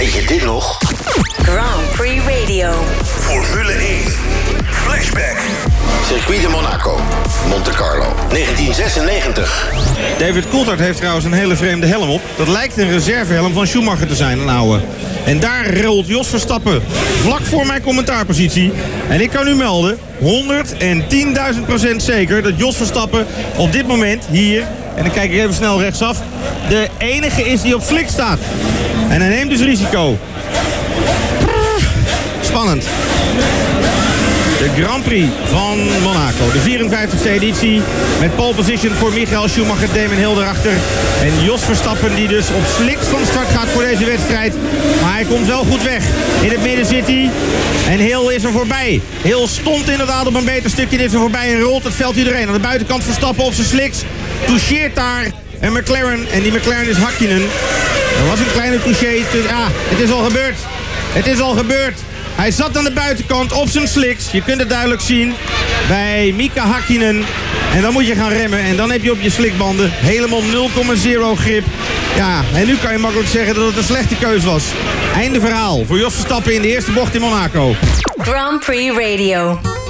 Weet je dit nog? Grand Prix Radio. Formule 1. Flashback. Circuit de Monaco. Monte Carlo. 1996. David Coulthard heeft trouwens een hele vreemde helm op. Dat lijkt een reservehelm van Schumacher te zijn, een oude. En daar rolt Jos Verstappen vlak voor mijn commentaarpositie. En ik kan u melden, 110.000% zeker dat Jos Verstappen op dit moment hier, en dan kijk ik even snel rechtsaf, de enige is die op slik staat. En hij neemt dus risico. Spannend. De Grand Prix van Monaco. De 54e editie. Met pole position voor Michael Schumacher, Damon Hill erachter. En Jos Verstappen die dus op sliks van start gaat voor deze wedstrijd. Maar hij komt wel goed weg. In het midden zit hij. En Hill is er voorbij. Hill stond inderdaad op een beter stukje. Dit is er voorbij en rolt het veld iedereen. Aan de buitenkant Verstappen op zijn sliks. Toucheert daar. En McLaren. En die McLaren is Hakkinen. Er was een kleine touché. Ja, het is al gebeurd. Het is al gebeurd. Hij zat aan de buitenkant op zijn sliks. Je kunt het duidelijk zien bij Mika Hakkinen. En dan moet je gaan remmen. En dan heb je op je slikbanden helemaal 0,0 grip. Ja, en nu kan je makkelijk zeggen dat het een slechte keus was. Einde verhaal voor Jos Verstappen in de eerste bocht in Monaco. Grand Prix Radio.